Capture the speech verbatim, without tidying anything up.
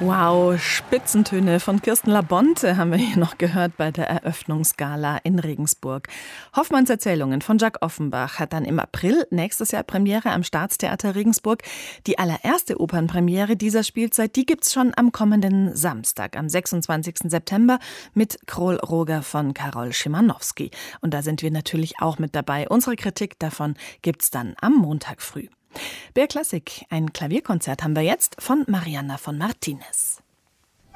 Wow, Spitzentöne von Kirsten Labonte haben wir hier noch gehört bei der Eröffnungsgala in Regensburg. Hoffmanns Erzählungen von Jacques Offenbach hat dann im April nächstes Jahr Premiere am Staatstheater Regensburg. Die allererste Opernpremiere dieser Spielzeit, die gibt's schon am kommenden Samstag, am sechsundzwanzigsten September mit Kroll Roger von Karol Szymanowski. Und da sind wir natürlich auch mit dabei. Unsere Kritik davon gibt's dann am Montag früh. B R Klassik, ein Klavierkonzert haben wir jetzt von Marianna von Martinez.